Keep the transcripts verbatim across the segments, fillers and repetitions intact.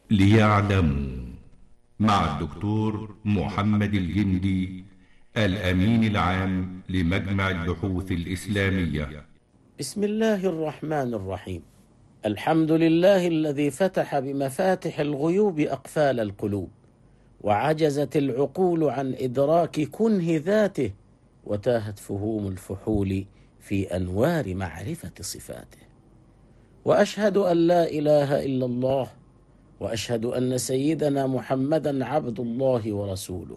ليعلموا، مع الدكتور محمد الجندي، الأمين العام لمجمع البحوث الإسلامية. بسم الله الرحمن الرحيم. الحمد لله الذي فتح بمفاتح الغيوب أقفال القلوب، وعجزت العقول عن إدراك كنه ذاته، وتاهت فهوم الفحول في أنوار معرفة صفاته. وأشهد أن لا إله إلا الله، وأشهد أن سيدنا محمدا عبد الله ورسوله.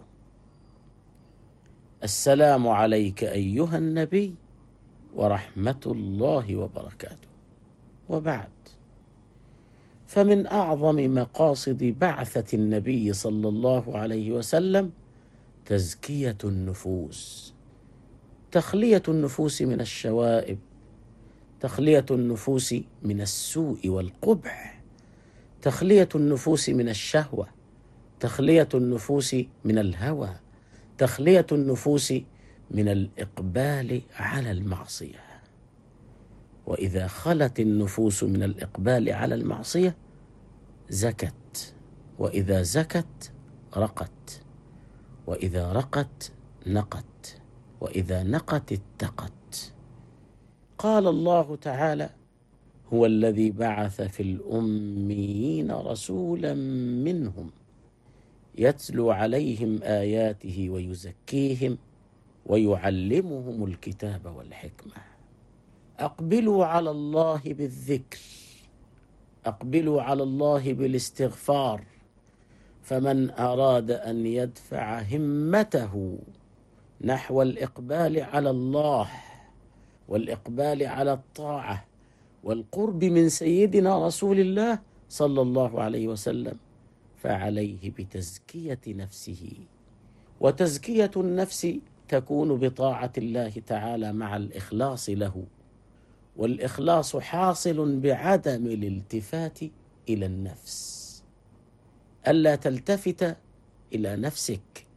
السلام عليك أيها النبي ورحمة الله وبركاته. وبعد، فمن أعظم مقاصد بعثة النبي صلى الله عليه وسلم تزكية النفوس، تخلية النفوس من الشوائب، تخلية النفوس من السوء والقبح، تخلية النفوس من الشهوة، تخلية النفوس من الهوى، تخلية النفوس من الإقبال على المعصية. وإذا خلت النفوس من الإقبال على المعصية زكت، وإذا زكت رقت، وإذا رقت نقت، وإذا نقت اتقت. قال الله تعالى: هو الذي بعث في الأميين رسولا منهم يتلو عليهم آياته ويزكيهم ويعلمهم الكتاب والحكمة. أقبلوا على الله بالذكر، أقبلوا على الله بالاستغفار، فمن أراد أن يدفع همته نحو الإقبال على الله والإقبال على الطاعة والقرب من سيدنا رسول الله صلى الله عليه وسلم، فعليه بتزكية نفسه. وتزكية النفس تكون بطاعة الله تعالى مع الإخلاص له، والإخلاص حاصل بعدم الالتفات إلى النفس، ألا تلتفت إلى نفسك